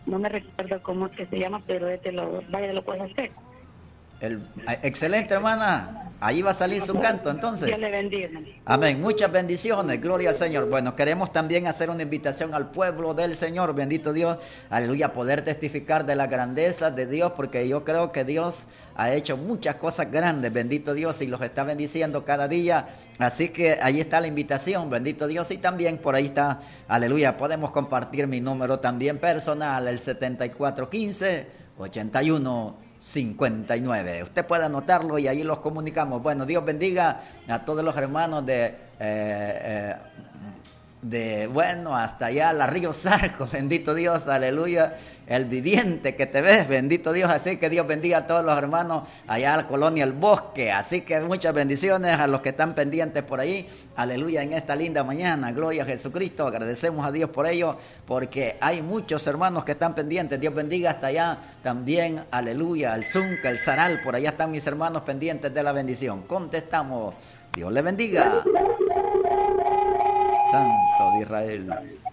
no me recuerdo cómo es que se llama, pero es de los Valles de los Pueblos Secos. Excelente, hermana. Ahí va a salir su canto, entonces. Dios le bendiga. Amén. Muchas bendiciones. Gloria al Señor. Bueno, queremos también hacer una invitación al pueblo del Señor. Bendito Dios. Aleluya. Poder testificar de la grandeza de Dios, porque yo creo que Dios ha hecho muchas cosas grandes. Bendito Dios, y los está bendiciendo cada día. Así que ahí está la invitación. Bendito Dios. Y también por ahí está, aleluya, podemos compartir mi número también personal, el 7415-8159. Usted puede anotarlo y ahí los comunicamos. Bueno, Dios bendiga a todos los hermanos bueno, hasta allá, la Río Zarco, bendito Dios, aleluya, el viviente que te ves, bendito Dios, así que Dios bendiga a todos los hermanos allá a la colonia El Bosque, así que muchas bendiciones a los que están pendientes por ahí, aleluya, en esta linda mañana, gloria a Jesucristo, agradecemos a Dios por ello, porque hay muchos hermanos que están pendientes, Dios bendiga hasta allá también, aleluya, el Zunca, el Zaral, por allá están mis hermanos pendientes de la bendición, contestamos, Dios le bendiga. Santo de Israel.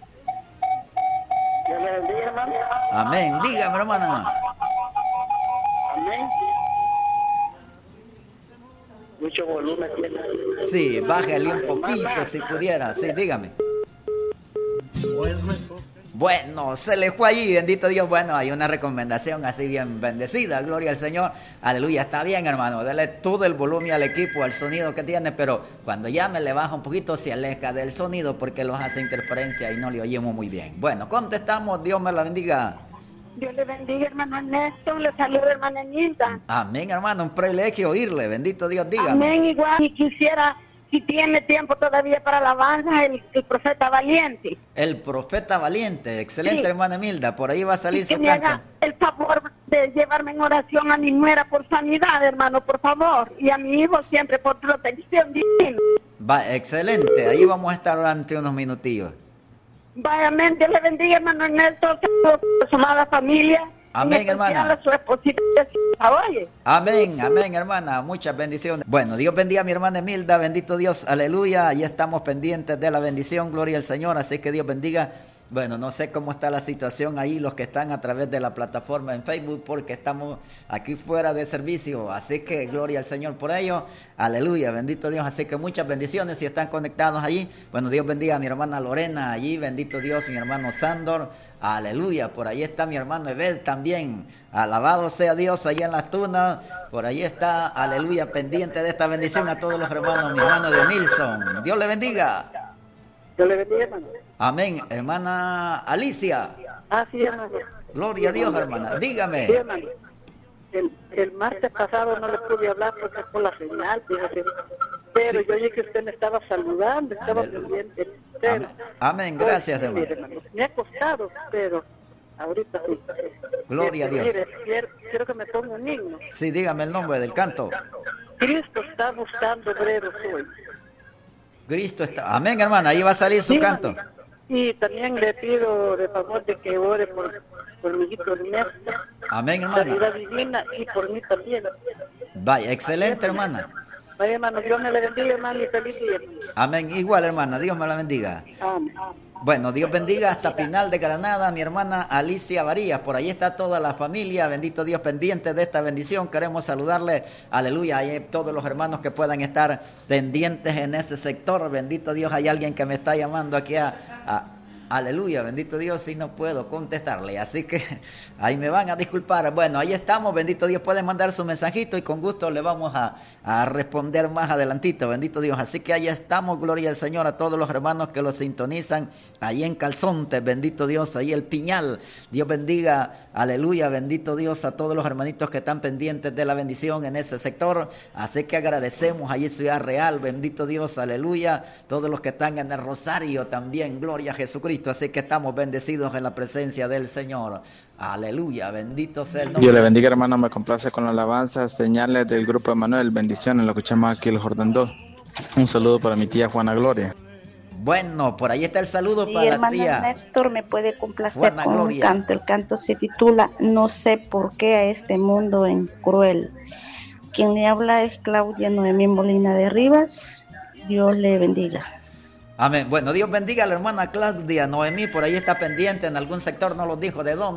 Dios le bendiga, hermano. Amén. Dígame, hermana. Amén. Mucho volumen tiene. Sí, bájale un poquito si pudiera. Sí, dígame. Bueno, se le fue allí, bendito Dios. Bueno, hay una recomendación así bien bendecida, gloria al Señor. Aleluya, está bien, hermano. Dele todo el volumen al equipo, al sonido que tiene, pero cuando llame le baja un poquito, se aleja del sonido porque los hace interferencia y no le oímos muy bien. Bueno, contestamos, Dios me la bendiga. Dios le bendiga, hermano Ernesto. Le saludo, hermana Nilda. Amén, hermano, un privilegio oírle, bendito Dios, dígame. Amén, igual. Y quisiera, si tiene tiempo todavía para alabanza, el profeta valiente. El profeta valiente, excelente, sí. Hermana Milda, por ahí va a salir su canto. canto. Me haga el favor de llevarme en oración a mi nuera por sanidad, hermano, por favor, y a mi hijo siempre por protección divina. Va, excelente, ahí vamos a estar durante unos minutillos. Vaya, amén, Dios le bendiga, hermano Ernesto, a su amada familia. Amén, hermana. A su esposita, oye. Amén, amén, hermana. Muchas bendiciones. Bueno, Dios bendiga a mi hermana Emilda. Bendito Dios, aleluya. Ahí estamos pendientes de la bendición, gloria al Señor. Así que Dios bendiga. Bueno, no sé cómo está la situación ahí, los que están a través de la plataforma en Facebook, porque estamos aquí fuera de servicio. Así que gloria al Señor por ello. Aleluya, bendito Dios. Así que muchas bendiciones si están conectados allí. Bueno, Dios bendiga a mi hermana Lorena allí. Bendito Dios, mi hermano Sándor. Aleluya, por ahí está mi hermano Ebed también. Alabado sea Dios allí en las tunas. Por ahí está, aleluya, pendiente de esta bendición a todos los hermanos, mi hermano de Nilson. Dios le bendiga. Dios le bendiga, hermano. Amén, hermana Alicia. Sí, hermano. Gloria a Dios, hermana. Dígame. Sí, hermano. El martes pasado no le pude hablar porque por la señal, fíjate. Pero sí. Yo oí que usted me estaba saludando, estaba pendiente. Amén, gracias, hermano. Me ha costado, pero ahorita sí. Gloria a Dios. Mire, quiero que me tome un himno. Sí, dígame el nombre del canto. Cristo está buscando obreros hoy. Cristo está. Amén, hermana, ahí va a salir su canto. Y también le pido de favor de que ore por mi hijito Ernesto. Amén, hermana. Sanidad divina y por mí también. Vaya, excelente, hermana. Vaya, hermano, Dios me la bendiga, hermano, y feliz día. Amén, igual, hermana, Dios me la bendiga. Amén. Bueno, Dios bendiga hasta Pinal de Granada, mi hermana Alicia Varías. Por ahí está toda la familia, bendito Dios, pendiente de esta bendición. Queremos saludarle, aleluya, hay todos los hermanos que puedan estar pendientes en ese sector. Bendito Dios, hay alguien que me está llamando aquí aleluya, bendito Dios, y no puedo contestarle, así que ahí me van a disculpar. Bueno, ahí estamos, bendito Dios, pueden mandar su mensajito y con gusto le vamos a responder más adelantito, bendito Dios. Así que ahí estamos, gloria al Señor, a todos los hermanos que los sintonizan ahí en Calzonte, bendito Dios, ahí el Piñal, Dios bendiga, aleluya, bendito Dios, a todos los hermanitos que están pendientes de la bendición en ese sector. Así que agradecemos allí Ciudad Real, bendito Dios, aleluya, todos los que están en el Rosario también, gloria a Jesucristo. Así que estamos bendecidos en la presencia del Señor. Aleluya, bendito sea el nombre. Dios le bendiga, hermano, me complace con la alabanza, señales del grupo Emanuel, bendiciones, lo escuchamos aquí el Jordán 2. Un saludo para mi tía Juana Gloria. Bueno, por ahí está el saludo para la tía. Néstor me puede complacer Juana con Gloria. un canto. El canto se titula No sé por qué a este mundo en cruel. Quien le habla es Claudia Noemí Molina de Rivas. Dios le bendiga. Amén. Bueno, Dios bendiga a la hermana Claudia Noemí, por ahí está pendiente, en algún sector no lo dijo de dónde.